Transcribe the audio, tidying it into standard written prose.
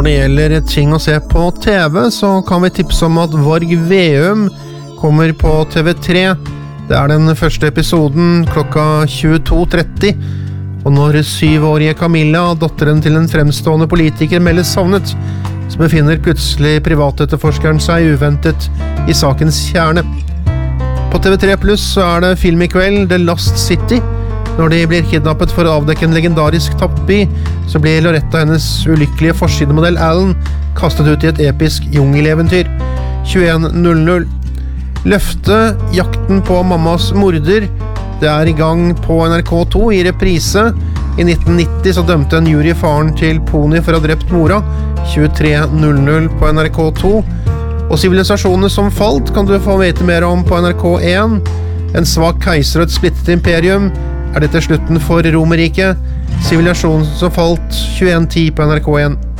Når det gjelder ting å se på TV, så kan vi tipse om at Varg Veum kommer på TV3. Det er den første episoden klokka 22:30. Og når 7-årige Camilla, datteren til en fremstående politiker, meldes savnet, så befinner plutselig privatetterforskeren seg uventet i sakens kjerne. På TV3 Plus så er det film i kveld, The Lost City. Når de blir kidnappet for å avdekke en legendarisk tapt by, så blir Loretta og hennes ulykkelige forsidemodell Alan kastet ut i et episk jungeleventyr. 21:00. Løftet, jakten på mammas morder. Det er i gang på NRK2 i reprise. I 1990 så dømte en jury faren til Pony for å ha drept mora. 23:00 på NRK2. Og sivilisasjonene som falt kan du få vite mer om på NRK1. En svak keiser og et splittet imperium. Er dette slutten for Romerriket? Sivilisasjonen som falt, 21:10 på NRK1.